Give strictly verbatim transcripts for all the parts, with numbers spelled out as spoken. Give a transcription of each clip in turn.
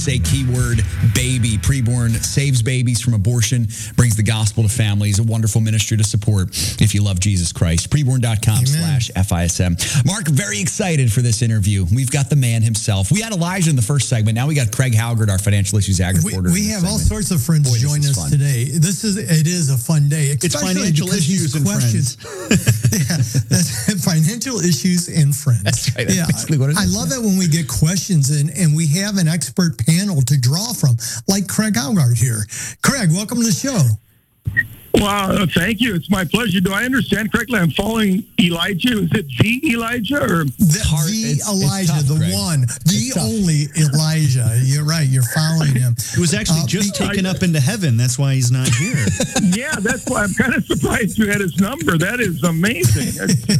Say keyword baby. Preborn saves babies from abortion, brings the gospel to families. A wonderful ministry to support if you love Jesus Christ. Preborn.com slash FISM. Mark, very excited for this interview. We've got the man himself. We had Elijah in the first segment. Now we got Craig Halgard, our financial issues ag reporter. We, we have all sorts of friends Boy, join us fun. today. This is it is a fun day. It's financial issues and questions. friends. yeah, that's financial issues and friends. That's right. That's yeah, basically what it is. I love it when we get questions and, and we have an expert panel to draw from, like Craig Halgard here. Craig, welcome to the show. Wow, thank you. It's my pleasure. Do I understand correctly? I'm following Elijah. Is it the Elijah or the, hard, the it's, Elijah, it's tough, the Craig. one, the only Elijah? You're right. You're following him. He was actually uh, just the, taken I, up into heaven. That's why he's not here. Yeah, that's why I'm kind of surprised you had his number. That is amazing.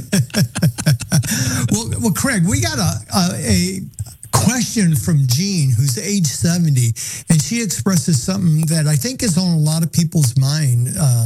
well, well, Craig, we got a a. a question from Jean, who's age seventy, and she expresses something that I think is on a lot of people's mind. Uh,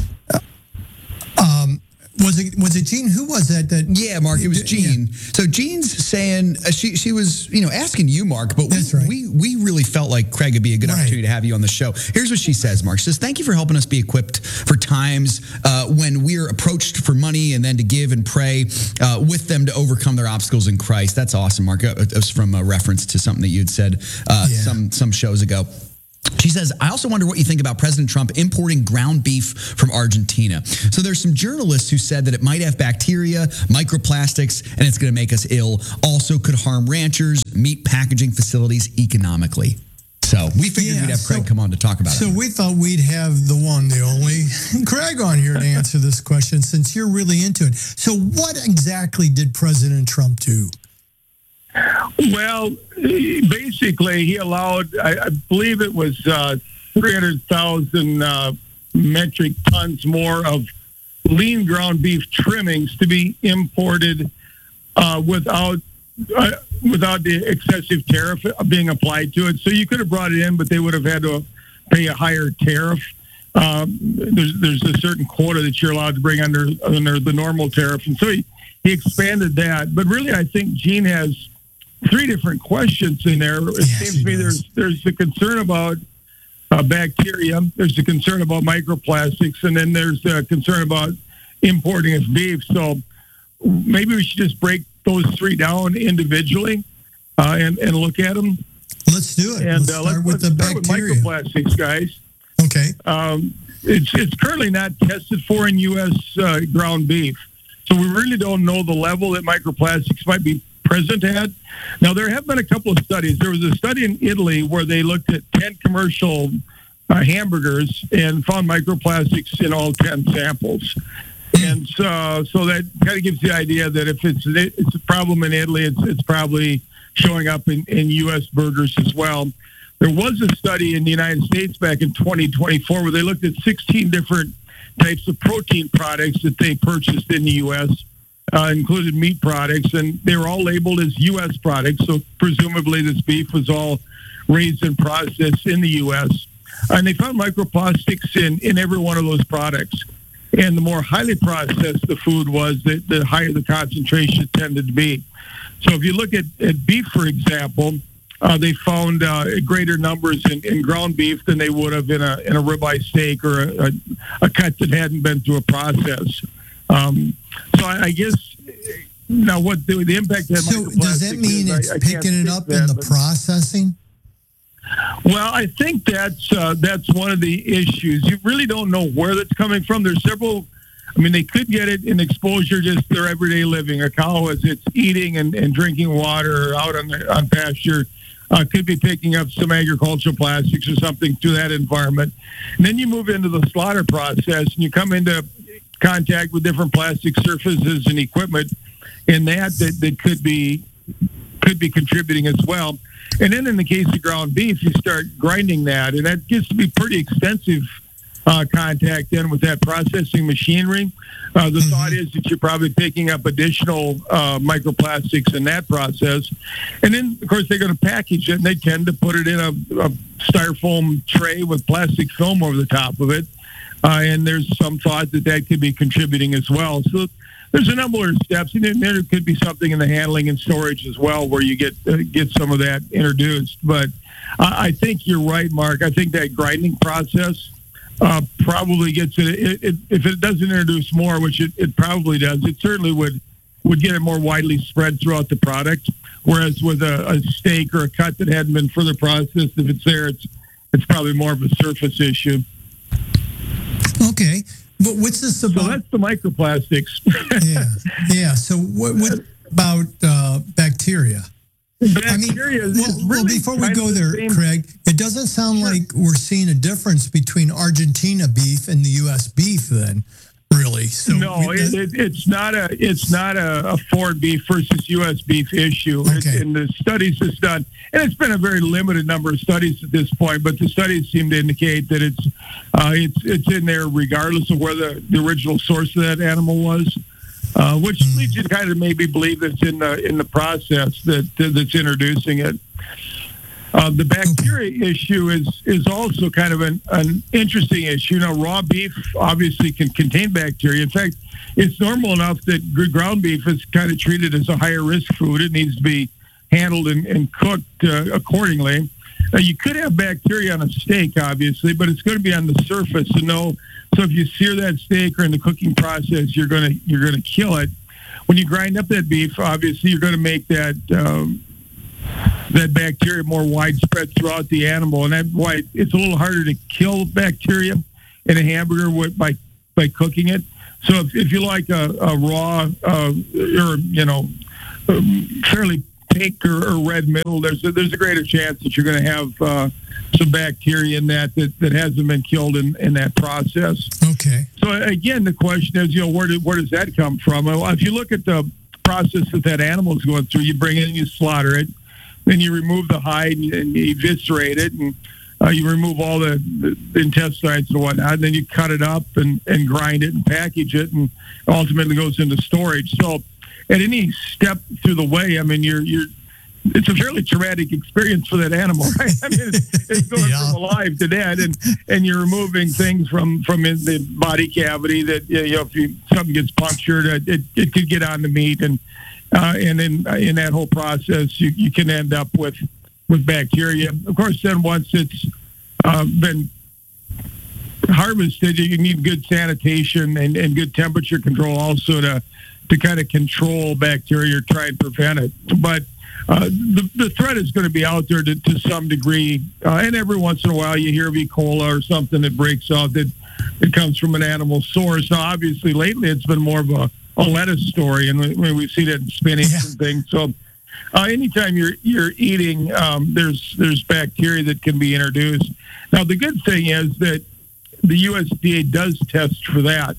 um, was it was it Jean? Who was that? That yeah, Mark. It was Jean. Yeah. So Jean's saying uh, she she was you know asking you, Mark, but That's we, right. we we really felt like Craig would be a good right. opportunity to have you on the show. Here's what she says, Mark. She says, "Thank you for helping us be equipped for times uh, when we're approached for money and then to give and pray uh, with them to overcome their obstacles in Christ." That's awesome, Mark. It was from a reference to something that you had said uh, yeah. some some shows ago. She says, I also wonder what you think about President Trump importing ground beef from Argentina. So there's some journalists who said that it might have bacteria, microplastics, and it's going to make us ill. Also could harm ranchers, meat packaging facilities economically. So we figured yeah, we'd have Craig so, come on to talk about so it. So we thought we'd have the one, the only Craig on here to answer this question since you're really into it. So what exactly did President Trump do? Well, basically, he allowed, I, I believe it was uh, three hundred thousand uh, metric tons more of lean ground beef trimmings to be imported uh, without uh, without the excessive tariff being applied to it. So you could have brought it in, but they would have had to pay a higher tariff. Um, there's there's a certain quota that you're allowed to bring under under the normal tariff, and so he, he expanded that. But really, I think Gene has three different questions in there. It yes, seems to me there's there's a concern about uh, bacteria, there's a concern about microplastics, and then there's a concern about importing his beef. So maybe we should just break those three down individually uh, and and look at them. Let's do it. And let's uh, start let's, with let's the start bacteria. with microplastics, guys. Okay. Um, it's it's currently not tested for in U S uh, ground beef, so we really don't know the level that microplastics might be present at. Now, there have been a couple of studies. There was a study in Italy where they looked at ten commercial uh, hamburgers and found microplastics in all ten samples. And so, so that kind of gives the idea that if it's it's a problem in Italy, it's it's probably showing up in, in U S burgers as well. There was a study in the United States back in twenty twenty-four where they looked at sixteen different types of protein products that they purchased in the U S, Uh, included meat products, and they were all labeled as U S products, so presumably this beef was all raised and processed in the U S. And they found microplastics in, in every one of those products. And the more highly processed the food was, the, the higher the concentration tended to be. So if you look at, at beef, for example, uh, they found uh, greater numbers in, in ground beef than they would have in a, in a ribeye steak or a, a, a cut that hadn't been through a process. Um, so I, I guess now what the, the impact of so does that mean is, it's I, I picking it up that, in the but, processing? Well, I think that's uh, that's one of the issues. You really don't know where that's coming from. There's several. I mean, they could get it in exposure just their everyday living. A cow as it's eating and, and drinking water out on the, on pasture uh, could be picking up some agricultural plastics or something through that environment. And then you move into the slaughter process and you come into contact with different plastic surfaces and equipment in that, that that could be could be contributing as well. And then in the case of ground beef, you start grinding that, and that gets to be pretty extensive uh, contact then with that processing machinery. Uh, the mm-hmm. thought is that you're probably picking up additional uh, microplastics in that process. And then, of course, they're going to package it, and they tend to put it in a, a styrofoam tray with plastic film over the top of it. Uh, and there's some thought that that could be contributing as well. So there's a number of steps, and then there could be something in the handling and storage as well where you get uh, get some of that introduced. But I, I think you're right, Mark. I think that grinding process uh, probably gets it, it, it. If it doesn't introduce more, which it, it probably does, it certainly would would get it more widely spread throughout the product. Whereas with a, a steak or a cut that hadn't been further processed, if it's there, it's it's probably more of a surface issue. Okay. But what's this about? So that's the microplastics. yeah, yeah. So what, what about uh, bacteria? Bacteria. I mean, well, really well, before we go there, the Craig, it doesn't sound sure. like we're seeing a difference between Argentina beef and the U S beef. Then, really? So no, we, it, it, it's not a it's not a, a foreign beef versus U S beef issue. Okay. It, and the studies it's done, and it's been a very limited number of studies at this point, but the studies seem to indicate that it's uh, it's it's in there regardless of where the, the original source of that animal was. Uh, which mm. leads you to kind of maybe believe it's in the in the process that that's introducing it. Uh, the bacteria issue is is also kind of an, an interesting issue. You know, raw beef obviously can contain bacteria. In fact, it's normal enough that ground beef is kind of treated as a higher risk food. It needs to be handled and, and cooked uh, accordingly. Now, you could have bacteria on a steak, obviously, but it's going to be on the surface. So no, so if you sear that steak or in the cooking process, you're going to you're going to kill it. When you grind up that beef, obviously, you're going to make that um, that bacteria more widespread throughout the animal, and that's why it's a little harder to kill bacteria in a hamburger with, by by cooking it. So if, if you like a, a raw uh, or you know um, fairly pink or, or red middle, there's a, there's a greater chance that you're going to have uh, some bacteria in that, that that hasn't been killed in, in that process. Okay. So again, the question is, you know, where did, where does that come from? Well, if you look at the process that that animal is going through, you bring it and you slaughter it, then you remove the hide and, and you eviscerate it, and uh, you remove all the, the intestines and whatnot, and then you cut it up and, and grind it and package it, and ultimately goes into storage. So at any step through the way, I mean, you're you're it's a fairly traumatic experience for that animal, right? I mean, it's, it's going yeah. from alive to dead, and, and you're removing things from, from in the body cavity that, you know, if you, something gets punctured, it, it could get on the meat, and uh, and in in that whole process, you, you can end up with, with bacteria. Of course, then once it's uh, been harvested, you need good sanitation and, and good temperature control also to to kind of control bacteria or try and prevent it. But uh, the, the threat is going to be out there to, to some degree. Uh, and every once in a while you hear of E. coli or something that breaks out that it comes from an animal source. Now, obviously, lately it's been more of a, a lettuce story, and we, we see that in spinach yeah. and things. So uh, anytime you're you're eating, um, there's there's bacteria that can be introduced. Now, the good thing is that the U S D A does test for that.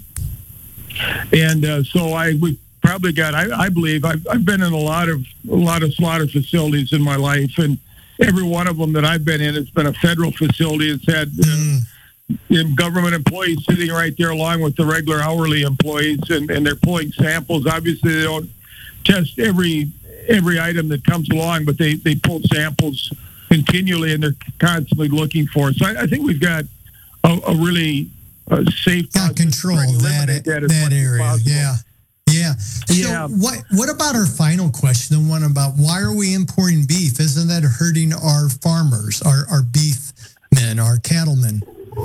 And uh, so I we probably got I, I believe I've, I've been in a lot of a lot of slaughter facilities in my life, and every one of them that I've been in has been a federal facility. It's had uh, mm. government employees sitting right there along with the regular hourly employees, and, and they're pulling samples. Obviously, they don't test every every item that comes along, but they, they pull samples continually, and they're constantly looking for it. So I, I think we've got a, a really uh, safe got control that that, that area. Yeah, yeah. So yeah. what what about our final question? The one about why are we importing beef? Isn't that hurting our farmers, our our beef men, our cattlemen?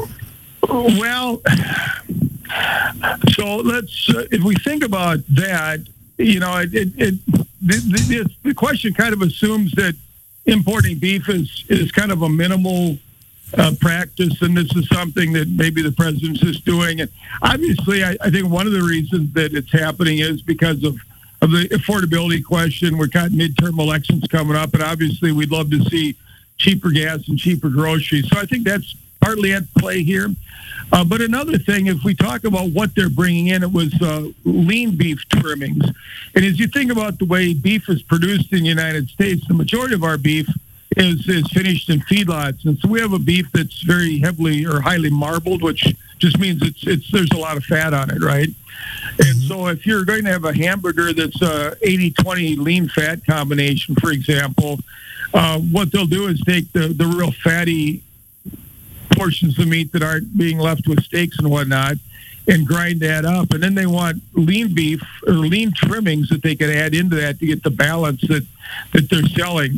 Well, so let's uh, if we think about that, you know, it, it, it the, the, the question kind of assumes that importing beef is is kind of a minimal Uh, practice, and this is something that maybe the president's just doing. And obviously, I, I think one of the reasons that it's happening is because of, of the affordability question. We've got midterm elections coming up, and obviously we'd love to see cheaper gas and cheaper groceries. So I think that's partly at play here. Uh, but another thing, if we talk about what they're bringing in, it was uh, lean beef trimmings. And as you think about the way beef is produced in the United States, the majority of our beef is is finished in feedlots, and so we have a beef that's very heavily or highly marbled, which just means it's it's there's a lot of fat on it, right? And so if you're going to have a hamburger that's a eighty twenty lean fat combination, for example, uh, what they'll do is take the the real fatty portions of meat that aren't being left with steaks and whatnot, and grind that up. And then they want lean beef or lean trimmings that they can add into that to get the balance that, that they're selling.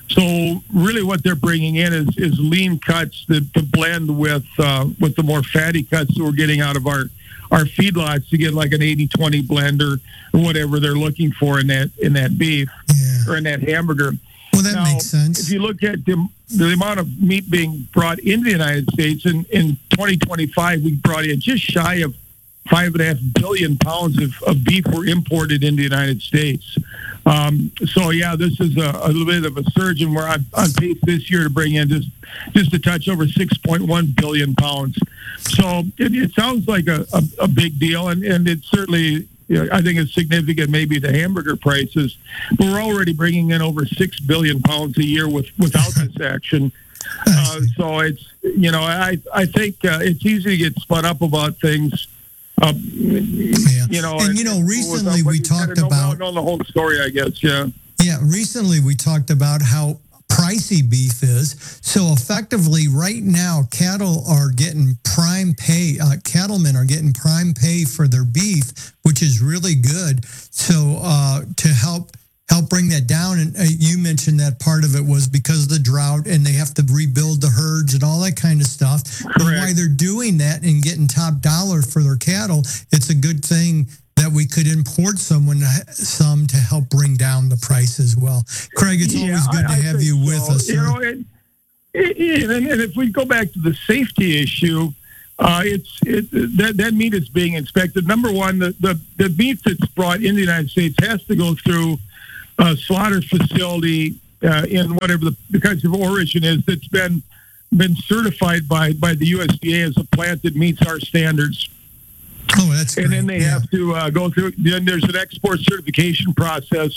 So really what they're bringing in is, is lean cuts that, to blend with uh, with the more fatty cuts that we're getting out of our, our feedlots to get like an eighty twenty blend or, or whatever they're looking for in that in that beef Yeah. or in that hamburger. Well, that Now, makes sense. If you look at the, the amount of meat being brought into the United States, in, in twenty twenty-five, we brought in just shy of five and a half billion pounds of, of beef were imported into the United States. Um, so, yeah, this is a, a little bit of a surge, and we're on, on pace this year to bring in just, just a touch over six point one billion pounds. So it, it sounds like a, a, a big deal, and, and it certainly, you know, I think it's significant maybe the hamburger prices. But we're already bringing in over six billion pounds a year with without this action. Uh, so it's, you know, I, I think uh, it's easy to get spun up about things. Um, Yeah. You know, And, you know, recently we talked know, about- know the whole story, I guess. Yeah. Yeah, recently we talked about how pricey beef is. So effectively, right now, cattle are getting prime pay. Uh, cattlemen are getting prime pay for their beef, which is really good. So uh, to help help bring that down, and uh, you mentioned that part of it was because of the drought, and they have to rebuild the herds and all that kind of stuff. But while they're doing that and getting top dollar for their cattle, it's a good thing that we could import someone some to help bring down the price as well. Craig, it's Yeah, always good I- to I have think you with so. us, sir. You know, it, it, it, and, and if we go back to the safety issue, uh, it's it, that that meat is being inspected. Number one, the, the, the meat that's brought in the United States has to go through a slaughter facility uh, in whatever the, the country of origin is that's been been certified by, by the U S D A as a plant that meets our standards. Oh, that's great. And then they yeah. have to uh, go through, then there's an export certification process.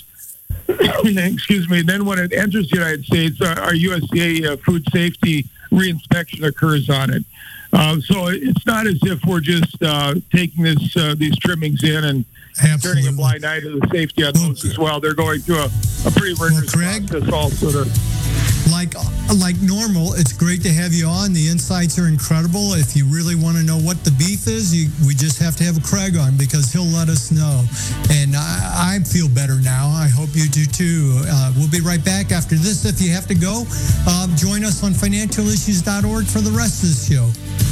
Excuse me. And then when it enters the United States, our, our U S D A uh, food safety reinspection occurs on it. Uh, so it's not as if we're just uh, taking this uh, these trimmings in and Absolutely. turning a blind eye to the safety on those as well. They're going through a, a pretty rigorous Craig, process also to like like normal, it's great to have you on. The insights are incredible. If you really want to know what the beef is, you, we just have to have a Craig on because he'll let us know. And I, I feel better now. I hope you do too. Uh, we'll be right back after this. If you have to go, uh, join us on financial issues dot org for the rest of the show.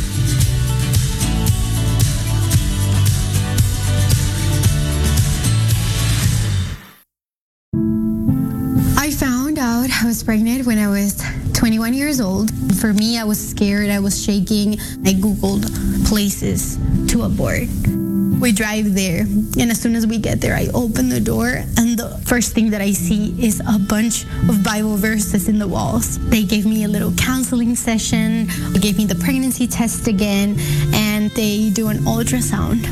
I found out I was pregnant when I was twenty-one years old. For me, I was scared. I was shaking. I Googled places to abort. We drive there, and as soon as we get there, I open the door, and the first thing that I see is a bunch of Bible verses in the walls. They gave me a little counseling session. They gave me the pregnancy test again, and they do an ultrasound.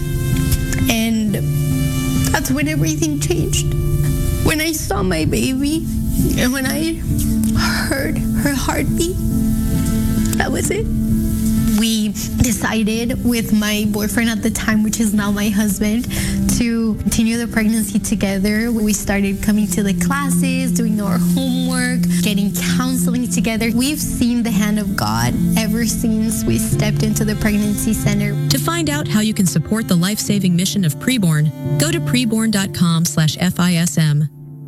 And that's when everything changed. When I saw my baby and when I heard her heartbeat, that was it. We decided with my boyfriend at the time, which is now my husband, to continue the pregnancy together. We started coming to the classes, doing our homework, getting counseling together. We've seen the hand of God ever since we stepped into the pregnancy center. To find out how you can support the life-saving mission of Preborn, go to preborn.com slash FISM.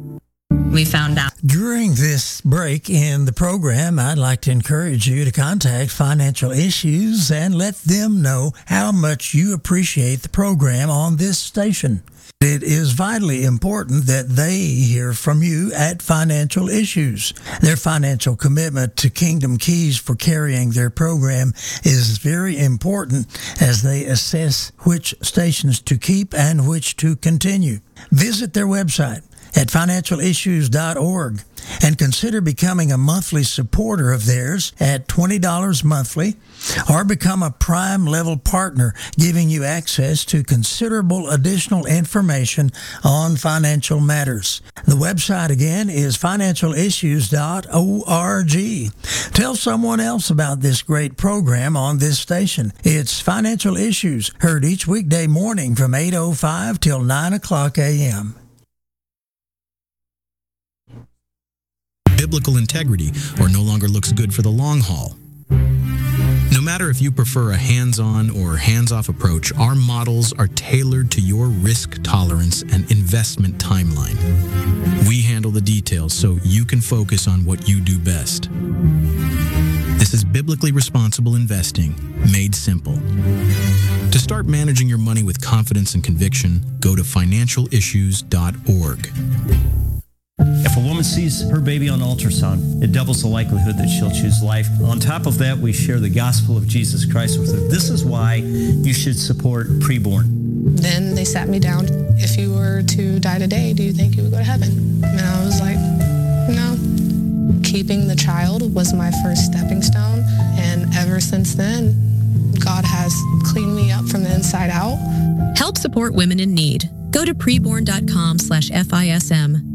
We found out. During this break in the program, I'd like to encourage you to contact Financial Issues and let them know how much you appreciate the program on this station. It is vitally important that they hear from you at Financial Issues. Their financial commitment to Kingdom Keys for carrying their program is very important as they assess which stations to keep and which to continue. Visit their website at financial issues dot org and consider becoming a monthly supporter of theirs at twenty dollars monthly, or become a Prime level partner, giving you access to considerable additional information on financial matters. The website again is financial issues dot org. Tell someone else about this great program on this station. It's Financial Issues, heard each weekday morning from eight oh five till nine o'clock a.m. Biblical integrity or no longer looks good for the long haul. No matter if you prefer a hands-on or hands-off approach, our models are tailored to your risk tolerance and investment timeline. We handle the details so you can focus on what you do best. This is biblically responsible investing made simple. To start managing your money with confidence and conviction, go to financial issues dot org. If a woman sees her baby on ultrasound, it doubles the likelihood that she'll choose life. On top of that, we share the gospel of Jesus Christ with her. This is why you should support Preborn. Then they sat me down. If you were to die today, do you think you would go to heaven? And I was like, no. Keeping the child was my first stepping stone. And ever since then, God has cleaned me up from the inside out. Help support women in need. Go to preborn dot com slash F I S M.